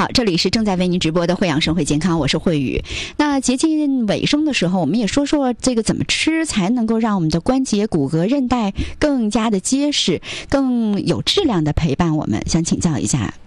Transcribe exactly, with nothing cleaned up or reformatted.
好，这里是正在为您直播的慧养生活健康，我是慧宇。那接近尾声的时候，我们也说说这个怎么吃才能够让我们的关节、骨骼、韧带更加的结实，更有质量的陪伴我们。想请教一下